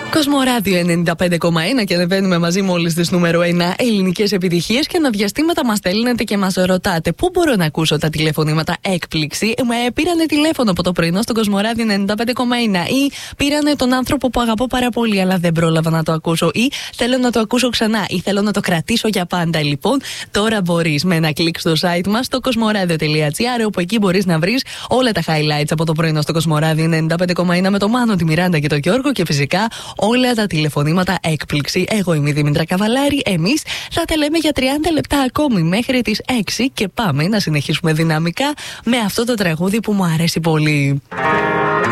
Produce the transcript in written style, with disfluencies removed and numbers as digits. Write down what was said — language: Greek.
Κοσμοράδιο 95,1 και ανεβαίνουμε μαζί μόλις στις νούμερο 1 ελληνικές επιτυχίες και αναδιαστήματα μας στέλνετε και μας ρωτάτε πού μπορώ να ακούσω τα τηλεφωνήματα έκπληξη. Πήρανε τηλέφωνο από το πρωινό στο Κοσμοράδιο 95,1 ή πήρανε τον άνθρωπο που αγαπώ πάρα πολύ αλλά δεν πρόλαβα να το ακούσω ή θέλω να το ακούσω ξανά ή θέλω να το κρατήσω για πάντα. Λοιπόν, τώρα μπορείς με ένα κλικ στο site μας στο κοσμοράδιο.gr, όπου εκεί μπορείς να βρεις όλα τα highlights από το πρωινό στο Κοσμοράδιο 95,1 με το Μάνο, τη Μιράντα και τον Γιώργο και φυσικά όλα τα τηλεφωνήματα έκπληξη. Εγώ είμαι η Δήμητρα Καβαλάρη. Εμείς θα τα λέμε για 30 λεπτά ακόμη μέχρι τις 6 και πάμε να συνεχίσουμε δυναμικά με αυτό το τραγούδι που μου αρέσει πολύ.